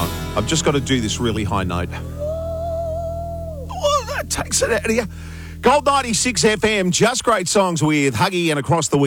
on. I've just got to do this really high note. Oh, that takes it out of you. Gold 96 FM, just great songs with Huggy and Across the Week.